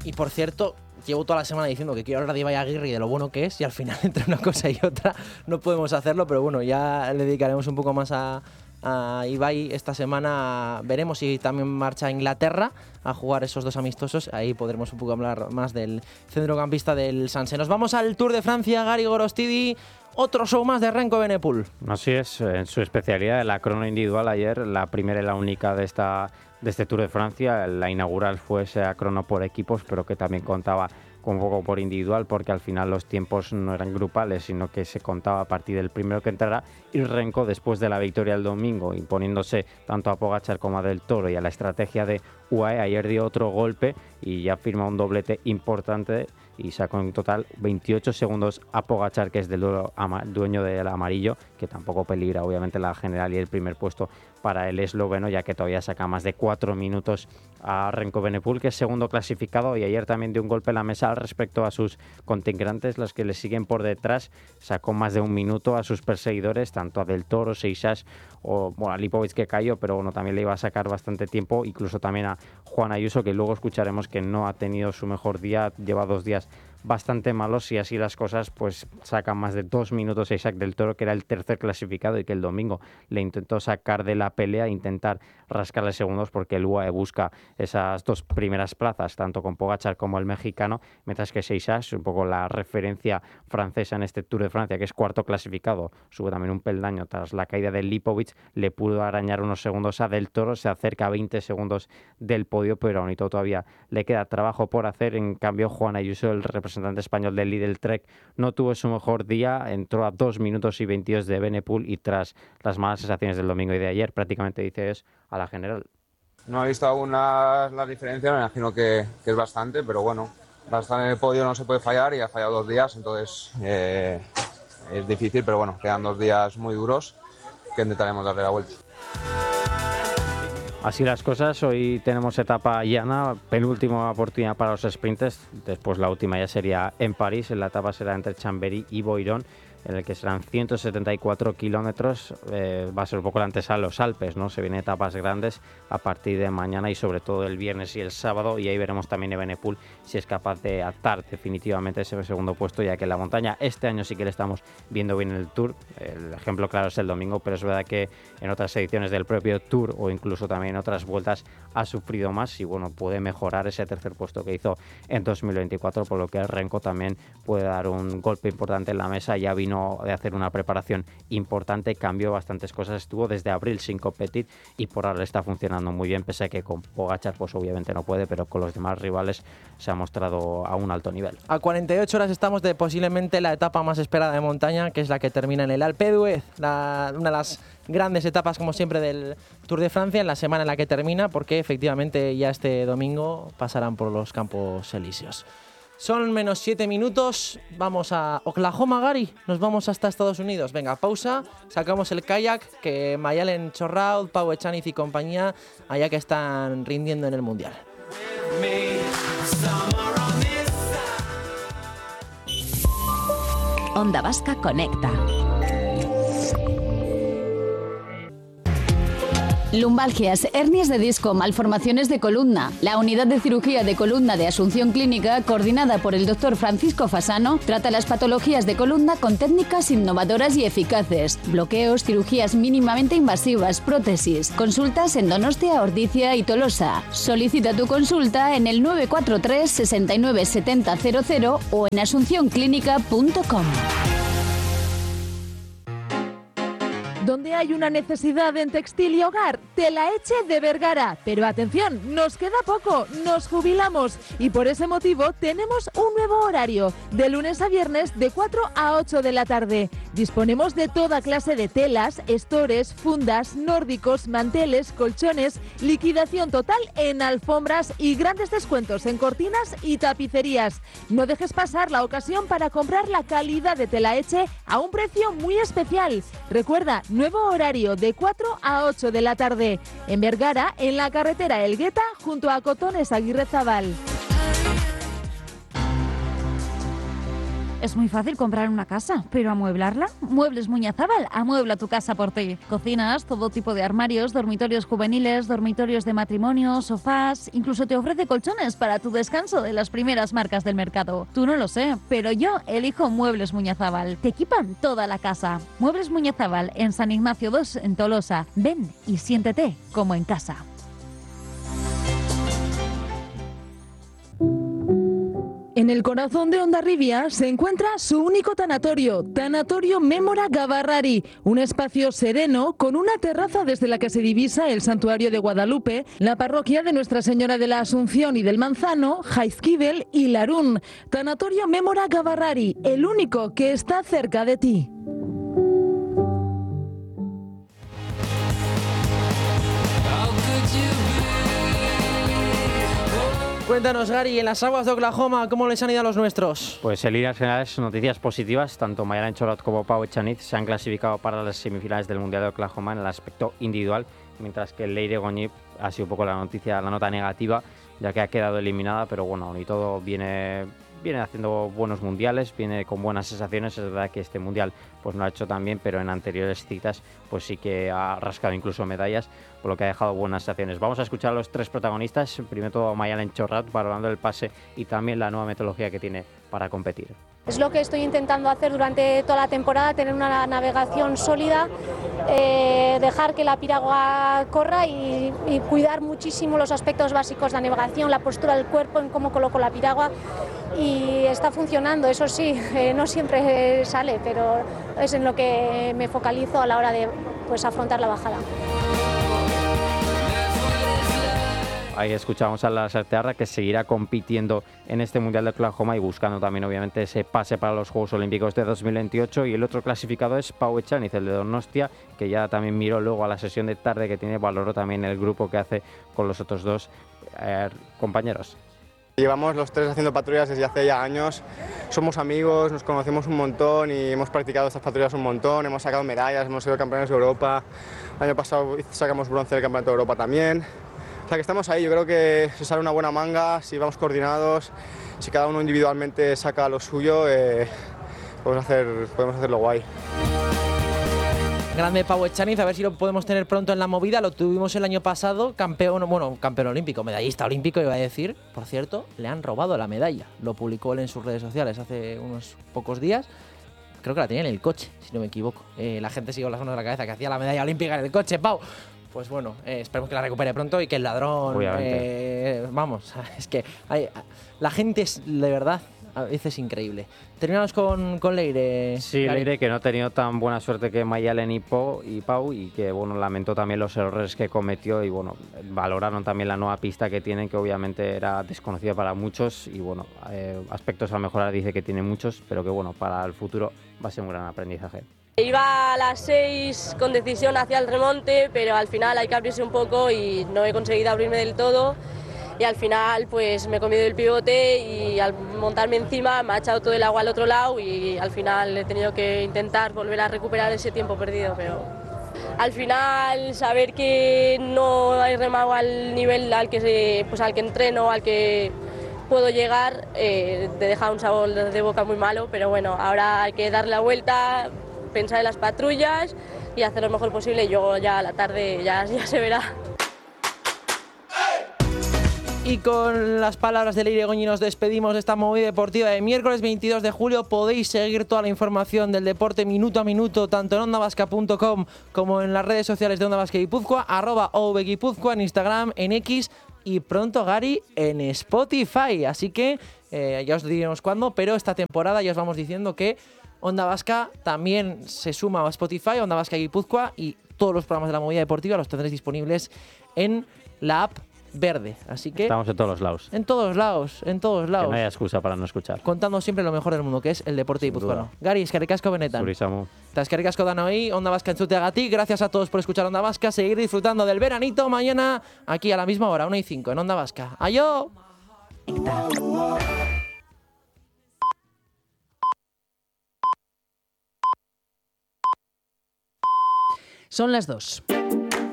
Y por cierto, llevo toda la semana diciendo que quiero hablar de Ibai Aguirre y de lo bueno que es, y al final entre una cosa y otra no podemos hacerlo, pero bueno, ya le dedicaremos un poco más a Ibai esta semana. Veremos si también marcha a Inglaterra a jugar esos 2 amistosos. Ahí podremos un poco hablar más del centrocampista del Sanse. Nos vamos al Tour de Francia, Gary Gorostidi. Otro show más de Renko Evenepoel. Así es, en su especialidad, la crono individual ayer, la primera y la única de este Tour de Francia. La inaugural fue esa crono por equipos, pero que también contaba con un poco por individual, porque al final los tiempos no eran grupales, sino que se contaba a partir del primero que entrara. Y Renko, después de la victoria el domingo, imponiéndose tanto a Pogačar como a Del Toro y a la estrategia de UAE, ayer dio otro golpe y ya firma un doblete importante y sacó en total 28 segundos a Pogačar, que es del dueño del amarillo, que tampoco peligra obviamente la general y el primer puesto para el esloveno, ya que todavía saca más de 4 minutos a Renko Evenepoel, que es segundo clasificado, y ayer también dio un golpe en la mesa respecto a sus contingentes, los que le siguen por detrás. Sacó más de 1 minuto a sus perseguidores, tanto a Del Toro, Seixas o a Lipovic, que cayó, pero bueno, también le iba a sacar bastante tiempo, incluso también a Juan Ayuso, que luego escucharemos que no ha tenido su mejor día, lleva 2 días bastante malos, y así las cosas pues sacan más de 2 minutos a Isaac Del Toro, que era el tercer clasificado y que el domingo le intentó sacar de la pelea, intentar rascarle segundos, porque el UAE busca esas 2 primeras plazas, tanto con Pogačar como el mexicano, mientras que Seixas, un poco la referencia francesa en este Tour de Francia, que es cuarto clasificado, sube también un peldaño tras la caída de Lipovic, le pudo arañar unos segundos a Del Toro, se acerca a 20 segundos del podio, pero aún y todo todavía le queda trabajo por hacer. En cambio, Juan Ayuso, el representante español del Lidl Trek, no tuvo su mejor día, entró a 2 minutos y 22 de Evenepoel, y tras las malas sensaciones del domingo y de ayer, prácticamente dice es a la general. No he visto aún la diferencia, me imagino que es bastante, pero bueno, estar en el podio no se puede fallar, y ha fallado 2 días, entonces es difícil, pero bueno, quedan 2 días muy duros que intentaremos darle la vuelta. Así las cosas, hoy tenemos etapa llana, penúltima oportunidad para los sprinters, después la última ya sería en París, la etapa será entre Chambéry y Boiron, en el que serán 174 kilómetros, va a ser un poco la antesala a los Alpes, ¿no? Se vienen etapas grandes a partir de mañana y sobre todo el viernes y el sábado, y ahí veremos también Evenepoel si es capaz de atar definitivamente ese segundo puesto, ya que en la montaña este año sí que le estamos viendo bien el Tour. El ejemplo claro es el domingo, pero es verdad que en otras ediciones del propio Tour o incluso también en otras vueltas ha sufrido más, y bueno, puede mejorar ese tercer puesto que hizo en 2024, por lo que Renko también puede dar un golpe importante en la mesa. Ya vino de hacer una preparación importante, cambió bastantes cosas, estuvo desde abril sin competir y por ahora le está funcionando muy bien, pese a que con Pogačar pues obviamente no puede, pero con los demás rivales se ha mostrado a un alto nivel. A 48 horas estamos de posiblemente la etapa más esperada de montaña, que es la que termina en el Alpe d'Huez, una de las grandes etapas como siempre del Tour de Francia, en la semana en la que termina, porque efectivamente ya este domingo pasarán por los Campos Elíseos. Son menos 7 minutos, vamos a Oklahoma, Gary, nos vamos hasta Estados Unidos. Venga, pausa, sacamos el kayak, que Mayalen Chorraud, Pau Echaniz y compañía, allá que están rindiendo en el Mundial. Onda Vasca Conecta. Lumbalgias, hernias de disco, malformaciones de columna. La unidad de cirugía de columna de Asunción Clínica, coordinada por el Dr. Francisco Fasano, trata las patologías de columna con técnicas innovadoras y eficaces. Bloqueos, cirugías mínimamente invasivas, prótesis. Consultas en Donostia, Ordizia y Tolosa. Solicita tu consulta en el 943 69 70 00 o en asuncionclínica.com. Donde hay una necesidad en textil y hogar, Telaeche de Vergara. Pero atención, nos queda poco, nos jubilamos y por ese motivo tenemos un nuevo horario, de lunes a viernes de 4 a 8 de la tarde. Disponemos de toda clase de telas, estores, fundas, nórdicos, manteles, colchones, liquidación total en alfombras y grandes descuentos en cortinas y tapicerías. No dejes pasar la ocasión para comprar la calidad de Telaeche a un precio muy especial. Recuerda, nuevo horario de 4 a 8 de la tarde. En Vergara, en la carretera Elgueta, junto a Cotones Aguirrezabal. Es muy fácil comprar una casa, pero ¿amueblarla? Muebles Muñazábal amuebla tu casa por ti. Cocinas, todo tipo de armarios, dormitorios juveniles, dormitorios de matrimonio, sofás, incluso te ofrece colchones para tu descanso de las primeras marcas del mercado. Tú no lo sé, pero yo elijo Muebles Muñazábal. Te equipan toda la casa. Muebles Muñazábal en San Ignacio 2 en Tolosa. Ven y siéntete como en casa. En el corazón de Hondarribia se encuentra su único tanatorio, Tanatorio Mémora Gavarrari, un espacio sereno con una terraza desde la que se divisa el santuario de Guadalupe, la parroquia de Nuestra Señora de la Asunción y del Manzano, Jaizkibel y Larún. Tanatorio Mémora Gavarrari, el único que está cerca de ti. Cuéntanos, Gary, en las aguas de Oklahoma, ¿cómo les han ido a los nuestros? Pues en líneas generales, noticias positivas. Tanto Mayalen Chorot como Pau Echaniz se han clasificado para las semifinales del Mundial de Oklahoma en el aspecto individual, mientras que Leire Goñi ha sido un poco la nota negativa, ya que ha quedado eliminada, pero bueno, aún y todo viene haciendo buenos mundiales, viene con buenas sensaciones. Es verdad que este mundial pues no ha hecho tan bien, pero en anteriores citas pues sí que ha rascado incluso medallas, por lo que ha dejado buenas sensaciones. Vamos a escuchar a los tres protagonistas. Primero todo Mayalen Chorrat, valorando el pase y también la nueva metodología que tiene para competir. Es lo que estoy intentando hacer durante toda la temporada, tener una navegación sólida, dejar que la piragua corra y cuidar muchísimo los aspectos básicos de la navegación, la postura del cuerpo, en cómo coloco la piragua, y está funcionando, eso sí, no siempre sale, pero es en lo que me focalizo a la hora de afrontar la bajada. Ahí escuchamos a la Sartearra, que seguirá compitiendo en este Mundial de Oklahoma y buscando también obviamente ese pase para los Juegos Olímpicos de 2028. Y el otro clasificado es Pau Echaniz, el de Donostia, que ya también miró luego a la sesión de tarde que tiene, valoró también el grupo que hace con los otros dos compañeros. Llevamos los tres haciendo patrullas desde hace ya años, somos amigos, nos conocemos un montón y hemos practicado estas patrullas un montón, hemos sacado medallas, hemos sido campeones de Europa, el año pasado sacamos bronce del Campeonato de Europa también. O sea que estamos ahí, yo creo que si sale una buena manga, si vamos coordinados, si cada uno individualmente saca lo suyo, podemos hacerlo guay. Grande Pau Echaniz, a ver si lo podemos tener pronto en la movida. Lo tuvimos el año pasado, campeón olímpico, medallista olímpico, iba a decir. Por cierto, le han robado la medalla. Lo publicó él en sus redes sociales hace unos pocos días. Creo que la tenía en el coche, si no me equivoco. La gente sigue con las manos de la cabeza, que hacía la medalla olímpica en el coche, Pau. Pues bueno, esperemos que la recupere pronto y que el ladrón... vamos, es que la gente es, de verdad, a veces increíble. Terminamos con Leire. Sí, Gary. Leire, que no ha tenido tan buena suerte que Mayalen y Pau, y que bueno, lamentó también los errores que cometió, y bueno, valoraron también la nueva pista que tienen, que obviamente era desconocida para muchos, y bueno, aspectos a mejorar dice que tiene muchos, pero que bueno, para el futuro va a ser un gran aprendizaje. Iba a las 6 con decisión hacia el remonte, pero al final hay que abrirse un poco y no he conseguido abrirme del todo. Y al final pues me he comido el pivote y al montarme encima me ha echado todo el agua al otro lado y al final he tenido que intentar volver a recuperar ese tiempo perdido. Pero al final saber que no he remado al nivel al que entreno, al que puedo llegar, te deja un sabor de boca muy malo, pero bueno, ahora hay que darle la vuelta, pensar en las patrullas y hacer lo mejor posible. Y luego ya a la tarde ya se verá. Y con las palabras de Leire Goñi nos despedimos de esta movida deportiva de miércoles 22 de julio. Podéis seguir toda la información del deporte minuto a minuto, tanto en ondavasca.com como en las redes sociales de Onda Vasca Guipúzcoa, @ovguipúzcoa en Instagram, en X y pronto, Gary, en Spotify. Así que ya os diremos cuándo, pero esta temporada ya os vamos diciendo que Onda Vasca también se suma a Spotify, Onda Vasca Guipúzcoa, y todos los programas de la movida deportiva los tendréis disponibles en la app verde. Así que estamos en todos los lados. En todos lados. Que no hay excusa para no escuchar. Contando siempre lo mejor del mundo, que es el deporte guipuzcoano. Gary, eskerrik asko benetan. Zurizamu. Eta eskerrik asko danoi, Onda Vasca entzuteagatik. Gracias a todos por escuchar Onda Vasca. Seguir disfrutando del veranito mañana aquí a la misma hora, 1:05 en Onda Vasca. ¡Ayo! Son las 2.